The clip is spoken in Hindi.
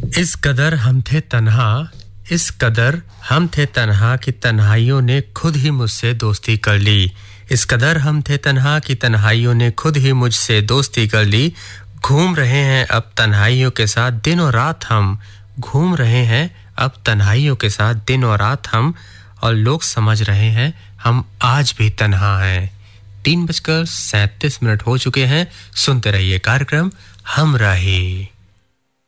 इस कदर हम थे तन्हा कि तन्हाइयों ने खुद ही मुझसे दोस्ती कर ली इस कदर हम थे तन्हा कि तन्हाइयों ने खुद ही मुझसे दोस्ती कर ली घूम रहे हैं अब तन्हाइयों के साथ दिन और रात हम घूम रहे हैं अब तन्हाइयों के साथ दिन और रात हम और लोग समझ रहे हैं हम आज भी तन्हा हैं 3:37 हो चुके हैं सुनते रहिए कार्यक्रम हमराही